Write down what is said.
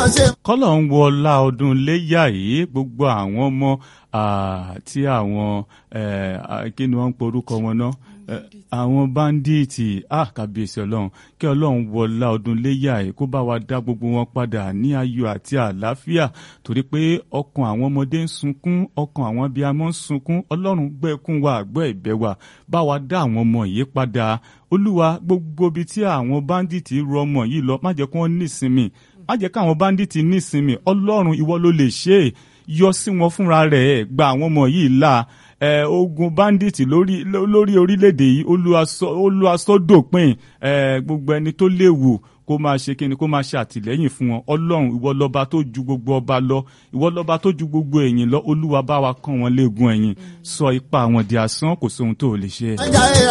kọ́lọ̀ ń wọ ọlá ọdún léyà yìí gbogbo àwọn ọmọ tí àwọn kí ni wọ́n ń porúkọ wọn náà àwọn báńdíìtì kábíyèsí ọlọ́run kí ọlọ́run wọlá ọdún léyà yìí kó bá wa dá gbogbo wọn padà ní ayọ̀ àti àlàáfíà torí pé ọkàn àwọn ọmọdé ń sunkún ọkàn àwọn abiyamọ ń sunkún ọlọ́run gbọ́ ẹkún wa àgbọ́ ẹ̀bẹ̀ wa bá wa dá àwọn ọmọ yìí padà olúwa gbogbo ibi tí àwọn báńdíìtì rọ ọmọ yìí lọ má jẹ́ kí wọ́n nísinmi má jẹ́ káwọn báńdíìtì nísinmi ọlọ́run ìwọ ló lè ṣe é yọ sí wọn fúnra rẹ̀ gba àwọn ọmọ yìí là ogun bandits lórí orílẹ̀-èdè yìí Olúwa sọ dópin gbogbo ẹni tó léwu kó máa ṣe kíni kó máa ṣe àtìlẹ́yìn fún wọn ọlọ́run ìwọ lọ́ba tó ju gbogbo ọba lọ ìwọ lọ́ba tó ju gbogbo ẹ̀yìn lọ olúwa bá wa kàn wọ́n léegun ẹ̀yìn sọ ipá wọn di asán kò sóhun tó lè ṣe.